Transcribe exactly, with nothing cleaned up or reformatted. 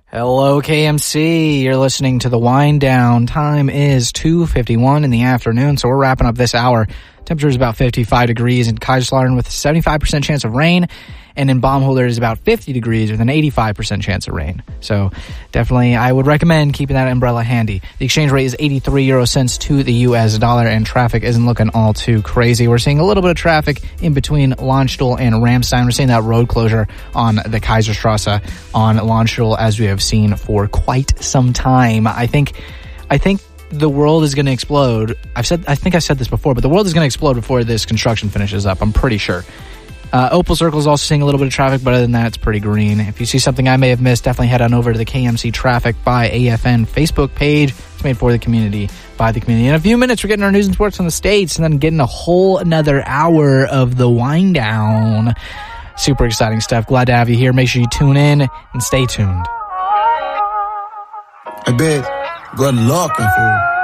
Hello, K M C. You're listening to the Wind Down. Time is two fifty-one in the afternoon, so we're wrapping up this hour. Temperature is about fifty-five degrees in Kaiserslautern with a seventy-five percent chance of rain, and in Baumholder it is about fifty degrees with an eighty-five percent chance of rain. So definitely I would recommend keeping that umbrella handy. The exchange rate is eighty-three euro cents to the U S dollar, and traffic isn't looking all too crazy. We're seeing a little bit of traffic in between Landstuhl and Ramstein. We're seeing that road closure on the Kaiserstrasse on Landstuhl as we have seen for quite some time. I think, I think the world is going to explode. I've said, I think I said this before, but the world is going to explode before this construction finishes up. I'm pretty sure. Uh, Opal Circle is also seeing a little bit of traffic, but other than that, it's pretty green. If you see something I may have missed, definitely head on over to the K M C Traffic by A F N Facebook page. It's made for the community, by the community. In a few minutes, we're getting our news and sports from the States, and then getting a whole another hour of the Wind Down. Super exciting stuff. Glad to have you here. Make sure you tune in and stay tuned. Hey, babe, good luck, fool.